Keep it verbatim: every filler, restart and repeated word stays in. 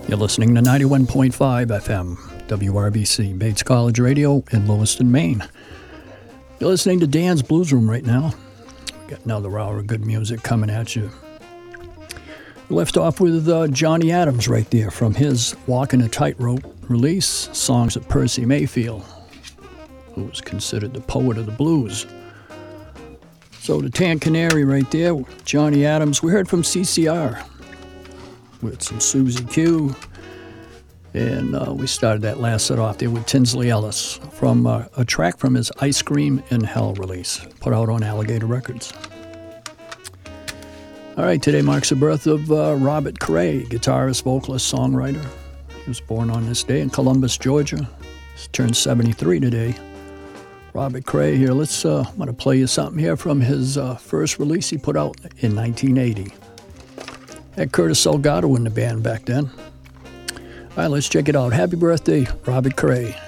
You're listening to ninety-one point five F M, W R B C, Bates College Radio in Lewiston, Maine. You're listening to Dan's Blues Room right now. We got another hour of good music coming at you. We left off with uh, Johnny Adams right there from his Walking a Tightrope release, songs of Percy Mayfield, who was considered the poet of the blues. So the Tan Canary right there, Johnny Adams. We heard from C C R with some Susie Q, and uh, we started that last set off there with Tinsley Ellis from uh, a track from his Ice Cream in Hell release, put out on Alligator Records. All right, today marks the birth of uh, Robert Cray, guitarist, vocalist, songwriter. He was born on this day in Columbus, Georgia. He's turned seventy-three today. Robert Cray here. Let's, uh, I'm going to play you something here from his uh, first release he put out in nineteen eighty. Had Curtis Salgado in the band back then. All right, let's check it out. Happy birthday, Robert Cray.